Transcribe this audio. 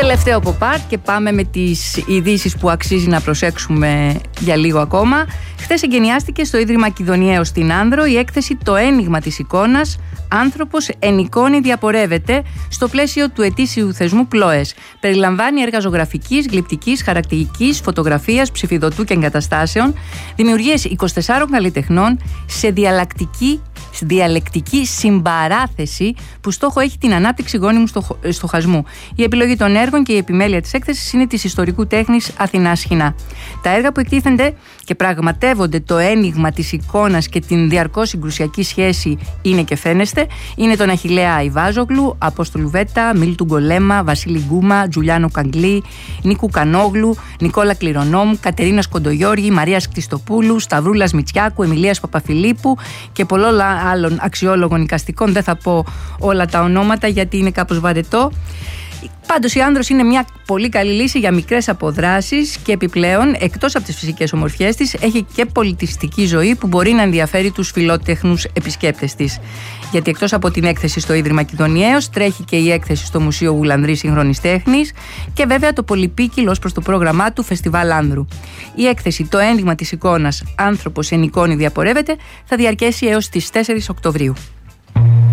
Τελευταίο pop-art και πάμε με τις ειδήσεις που αξίζει να προσέξουμε για λίγο ακόμα. Χθες εγκαινιάστηκε στο Ίδρυμα Κιδωνιέως στην Άνδρο η έκθεση «Το ένιγμα της εικόνας. Άνθρωπος εν εικόνη διαπορεύεται» στο πλαίσιο του ετήσιου θεσμού ΠΛΟΕΣ. Περιλαμβάνει έργα ζωγραφικής, γλυπτικής, χαρακτηρικής, φωτογραφίας, ψηφιδωτού και εγκαταστάσεων, δημιουργίες 24 καλλιτεχνών σε διαλεκτική συμπαράθεση που στόχο έχει την ανάπτυξη γόνιμου στοχασμού. Η επιλογή των έργων και η επιμέλεια της έκθεσης είναι της ιστορικού τέχνης Αθηνάς Σχοινά. Τα έργα που εκτίθενται και πραγματεύονται το ένιγμα της εικόνας και την διαρκώς συγκρουσιακή σχέση είναι και φαίνεστε. Είναι τον Αχιλλέα Ιβάζογλου, Απόστολου Βέτα, Μίλτου Γκολέμα, Βασίλη Γκούμα, Τζουλιάνο Καγκλή, Νίκου Κανόγλου, Νικόλα Κληρονόμου, Κατερίνας Κοντογιώργη, Μαρίας Κτιστοπούλου, Σταυρούλας Μητσιάκου, Εμιλίας Παπαφιλίππου και πολλών άλλων αξιόλογων εικαστικών. Δεν θα πω όλα τα ονόματα γιατί είναι κάπως βαρετό. Πάντως η Άνδρος είναι μια πολύ καλή λύση για μικρές αποδράσεις και επιπλέον, εκτός από τις φυσικές ομορφιές της, έχει και πολιτιστική ζωή που μπορεί να ενδιαφέρει τους φιλότεχνους επισκέπτες της. Γιατί εκτός από την έκθεση στο Ίδρυμα Κιδωνιέως, τρέχει και η έκθεση στο Μουσείο Γουλανδρής Σύγχρονης Τέχνης και βέβαια το πολυπίκυλο ως προς το πρόγραμμά του Φεστιβάλ Άνδρου. Η έκθεση «Το ένιγμα της εικόνας. Άνθρωπος εν εικόνη διαπορεύεται» θα διαρκέσει έως τις 4 Οκτωβρίου.